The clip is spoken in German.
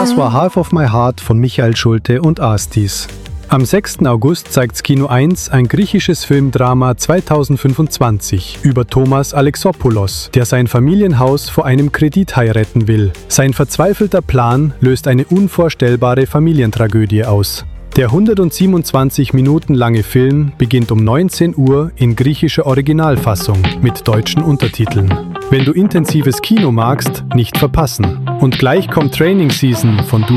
Das war Half of My Heart von Michael Schulte und Astis. Am 6. August zeigt Kino 1 ein griechisches Filmdrama 2025 über Thomas Alexopoulos, der sein Familienhaus vor einem Kredithai retten will. Sein verzweifelter Plan löst eine unvorstellbare Familientragödie aus. Der 127 Minuten lange Film beginnt um 19 Uhr in griechischer Originalfassung mit deutschen Untertiteln. Wenn du intensives Kino magst, nicht verpassen. Und gleich kommt Training Season von